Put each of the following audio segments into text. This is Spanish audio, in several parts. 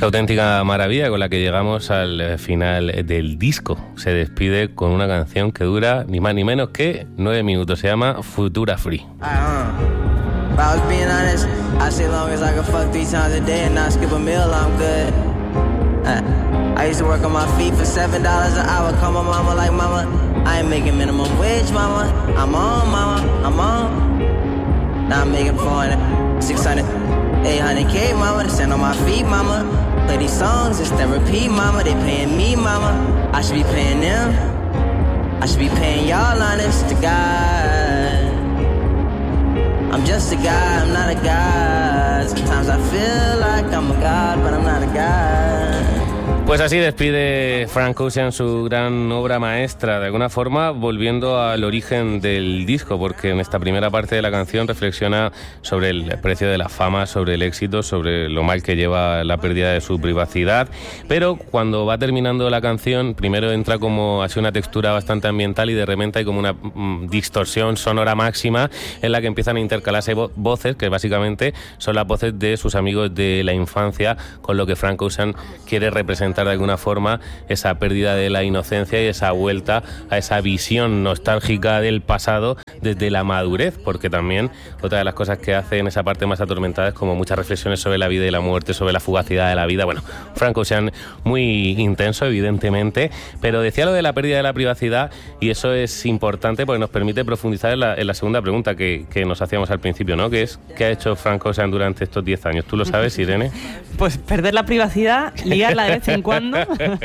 Qué auténtica maravilla con la que llegamos al final del disco. Se despide con una canción que dura ni más ni menos que 9 minutos. Se llama Futura Free. I used to work on my feet for $7 an hour. Call my mama like, mama, I ain't making minimum wage, mama. I'm on, mama, I'm on. Now I'm making 400, 600, 800K, mama. To stand on my feet, mama. Play these songs, it's therapy, mama. They paying me, mama. I should be paying them. I should be paying y'all, honest to God. I'm just a guy, I'm not a god. Sometimes I feel like I'm a god, but I'm not a god. Pues así despide Frank Ocean su gran obra maestra, de alguna forma volviendo al origen del disco, porque en esta primera parte de la canción reflexiona sobre el precio de la fama, sobre el éxito, sobre lo mal que lleva la pérdida de su privacidad, pero cuando va terminando la canción, primero entra como así una textura bastante ambiental y de repente hay como una distorsión sonora máxima en la que empiezan a intercalarse voces, que básicamente son las voces de sus amigos de la infancia, con lo que Frank Ocean quiere representar de alguna forma esa pérdida de la inocencia y esa vuelta a esa visión nostálgica del pasado desde la madurez, porque también otra de las cosas que hace en esa parte más atormentada es como muchas reflexiones sobre la vida y la muerte, sobre la fugacidad de la vida. Bueno, Frank Ocean muy intenso, evidentemente, pero decía lo de la pérdida de la privacidad y eso es importante porque nos permite profundizar en la segunda pregunta que nos hacíamos al principio, ¿no? Que es, ¿qué ha hecho Frank Ocean durante estos 10 años? ¿Tú lo sabes, Irene? Pues perder la privacidad, liarla de vez en cuando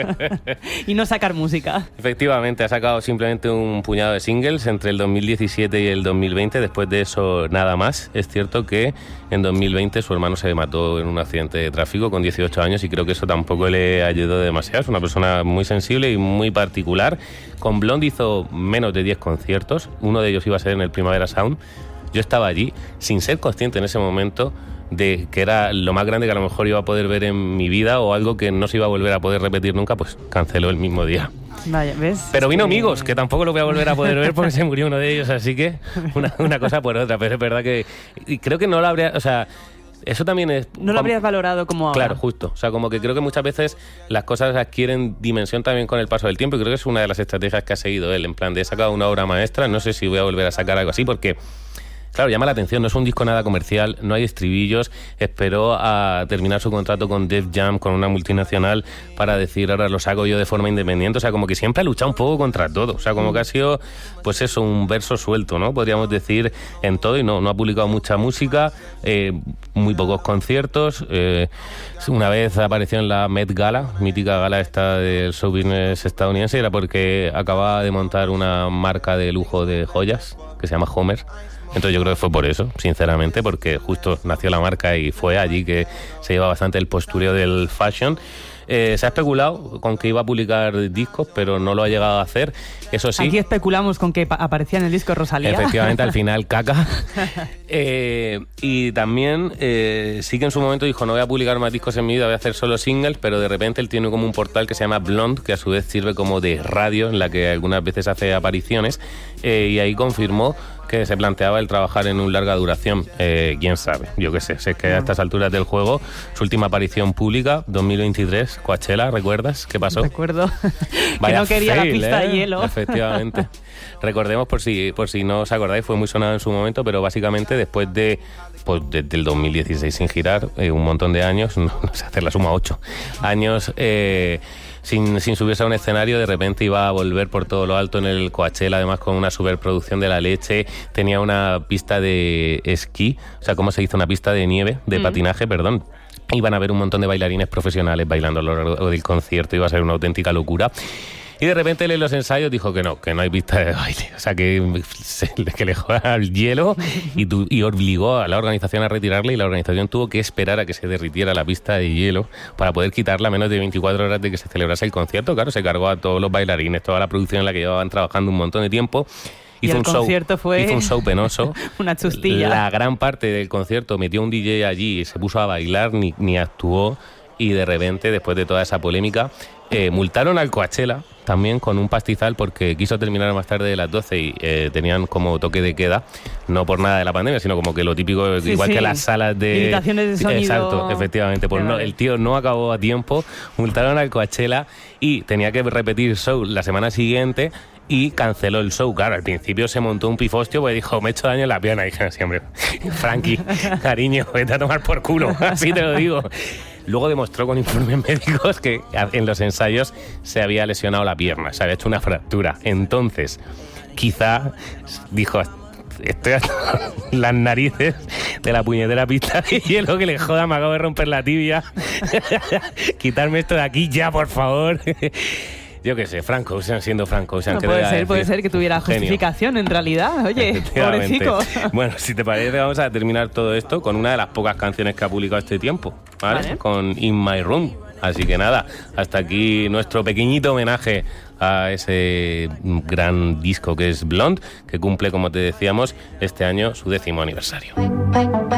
y no sacar música. Efectivamente, ha sacado simplemente un puñado de singles entre el 2017 y el 2020. Después de eso, nada más. Es cierto que en 2020 su hermano se mató en un accidente de tráfico con 18 años y creo que eso tampoco le ayudó demasiado. Es una persona muy sensible y muy particular. Con Blonde hizo menos de 10 conciertos. Uno de ellos iba a ser en el Primavera Sound. Yo estaba allí sin ser consciente en ese momento de que era lo más grande que a lo mejor iba a poder ver en mi vida o algo que no se iba a volver a poder repetir nunca, pues canceló el mismo día. Vaya, ¿ves? Pero vino Amigos, que tampoco lo voy a volver a poder ver porque se murió uno de ellos, así que una cosa por otra, pero es verdad que y creo que no lo habría, o sea, eso también es... No lo habrías valorado como ahora. Claro, justo. O sea, como que creo que muchas veces las cosas adquieren dimensión también con el paso del tiempo y creo que es una de las estrategias que ha seguido él, en plan de he sacado una obra maestra, no sé si voy a volver a sacar algo así porque... Claro, llama la atención, no es un disco nada comercial, no hay estribillos, esperó a terminar su contrato con Def Jam, con una multinacional, para decir ahora lo saco yo de forma independiente, o sea, como que siempre ha luchado un poco contra todo, o sea, como que ha sido, pues eso, un verso suelto, ¿no? Podríamos decir en todo y no ha publicado mucha música, muy pocos conciertos, una vez apareció en la Met Gala, mítica gala esta del show business estadounidense, era porque acababa de montar una marca de lujo de joyas, que se llama Homer. Entonces yo creo que fue por eso, sinceramente, porque justo nació la marca y fue allí que se lleva bastante el postureo del fashion. Se ha especulado con que iba a publicar discos, pero no lo ha llegado a hacer. Eso sí. Aquí especulamos con que aparecía en el disco Rosalía. Efectivamente, al final, caca. Y también sí que en su momento dijo, no voy a publicar más discos en mi vida, voy a hacer solo singles, pero de repente él tiene como un portal que se llama Blonde, que a su vez sirve como de radio, en la que algunas veces hace apariciones, y ahí confirmó que se planteaba el trabajar en un larga duración. Quién sabe, yo qué sé, sé que a estas alturas del juego, su última aparición pública, 2023, Coachella, ¿recuerdas? ¿Qué pasó? Recuerdo. Que no quería fail, la pista de hielo. Efectivamente. Recordemos, por si no os acordáis, fue muy sonado en su momento, pero básicamente después desde el 2016 sin girar, un montón de años, no sé hacer la suma, 8 años... Sin subirse a un escenario, de repente iba a volver por todo lo alto en el Coachella, además con una superproducción de la leche, tenía una pista de esquí, o sea, ¿cómo se hizo? Una pista de nieve, de patinaje, perdón. Iban a haber un montón de bailarines profesionales bailando a lo largo del concierto, iba a ser una auténtica locura. Y de repente él en los ensayos dijo que no hay pista de baile. O sea, que le juega al hielo y obligó a la organización a retirarle y la organización tuvo que esperar a que se derritiera la pista de hielo para poder quitarla a menos de 24 horas de que se celebrase el concierto. Claro, se cargó a todos los bailarines, toda la producción en la que llevaban trabajando un montón de tiempo. Hizo un show penoso. Una chustilla. La gran parte del concierto metió un DJ allí y se puso a bailar, ni actuó. y de repente, después de toda esa polémica, multaron al Coachella también con un pastizal porque quiso terminar más tarde de las 12 y tenían como toque de queda, no por nada de la pandemia, sino como que lo típico, sí, igual sí. que las salas de... Limitaciones de sonido. Exacto, efectivamente. Pues no, el tío no acabó a tiempo, multaron al Coachella y tenía que repetir show la semana siguiente y canceló el show. Claro, al principio se montó un pifostio porque dijo, me he hecho daño en la pierna. Y dije, sí, hombre, Frankie, cariño, vete a tomar por culo, así te lo digo. Luego demostró con informes médicos que en los ensayos se había lesionado la pierna, se había hecho una fractura. Entonces, quizá dijo, estoy hasta las narices de la puñetera pista de hielo que le joda, me acabo de romper la tibia. Quitarme esto de aquí ya, por favor. Yo qué sé, Frank Ocean siendo Frank Ocean. No, puede ser que tuviera justificación en realidad. Oye, pobrecito. Bueno, si te parece, vamos a terminar todo esto con una de las pocas canciones que ha publicado este tiempo, ¿vale? Con In My Room. Así que nada, hasta aquí nuestro pequeñito homenaje a ese gran disco que es Blonde, que cumple, como te decíamos, este año su 10º aniversario.